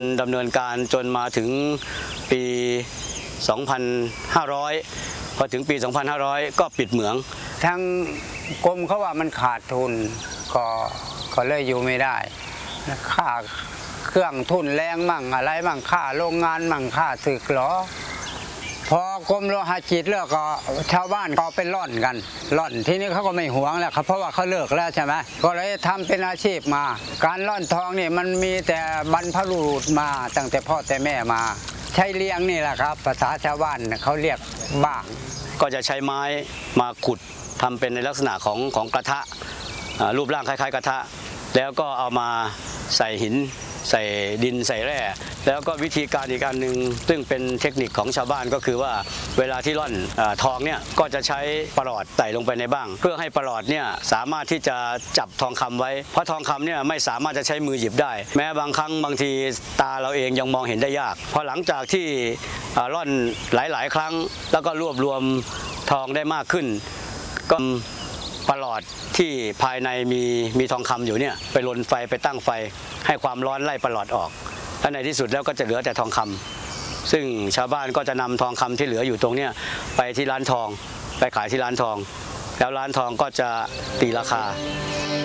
ดำเนินการจนมาถึงปี 2500 พอถึงปี 2500 ก็ปิดเหมืองทางกรมเขาว่ามันขาดทุนก็เลยอยู่ไม่ได้ค่าเครื่องทุนแรงมั่งอะไรมั่งค่าโรงงานมั่งค่าสึกหรอพอกรมโลหะจิตเลิกก็ชาวบ้านก็เป็นร่อนกันร่อนที่นี้เขาก็ไม่หวงแล้วครับเพราะว่าเขาเลิกแล้วใช่ไหมก็เลยทำเป็นอาชีพมาการร่อนทองนี่มันมีแต่บรรพบุรุษมาตั้งแต่พ่อแต่แม่มาใช้เลี้ยงนี่แหละครับภาษาชาวบ้านเขาเรียกบ้างก็จะใช้ไม้มาขุดทำเป็นในลักษณะของกระทะรูปร่างคล้ายๆกระทะแล้วก็เอามาใส่หินใส่ดินใส่แร่แล้วก็วิธีการอีกอันหนึ่งซึ่งเป็นเทคนิคของชาวบ้านก็คือว่าเวลาที่ร่อนทองเนี่ยก็จะใช้ประหลอดไต่ลงไปในบ้างเพื่อให้ประหลอดเนี่ยสามารถที่จะจับทองคำไว้เพราะทองคำเนี่ยไม่สามารถจะใช้มือหยิบได้แม้บางครั้งบางทีตาเราเองยังมองเห็นได้ยากพอหลังจากที่ร่อนหลายๆครั้งแล้วก็รวบรวมทองได้มากขึ้นก็ประหลอดที่ภายในมีทองคำอยู่เนี่ยไปลนไฟไปตั้งไฟให้ความร้อนไล่ประหลอดออกและในที่สุดแล้วก็จะเหลือแต่ทองคำซึ่งชาวบ้านก็จะนำทองคำที่เหลืออยู่ตรงนี้ไปที่ร้านทองไปขายที่ร้านทองแล้วร้านทองก็จะตีราคา